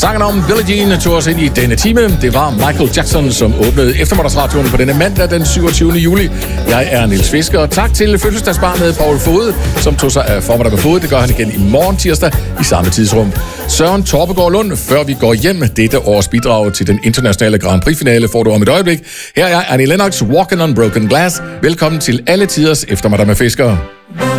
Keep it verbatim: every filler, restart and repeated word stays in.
Sangen om Billie Jean tog os ind i denne time. Det var Michael Jackson, som åbnede eftermiddagsradioen på denne mandag den syvogtyvende juli. Jeg er Niels Fisker, og tak til fødselsdagsbarnet Paul Fode, som tog sig af formiddag med Fode. Det gør han igen i morgen tirsdag i samme tidsrum. Søren Torpegaard Lund, før vi går hjem, dette års bidrag til den internationale Grand Prix-finale får du om et øjeblik. Her er Annie Lennox, Walking on Broken Glass. Velkommen til alle tiders eftermiddag med Fisker.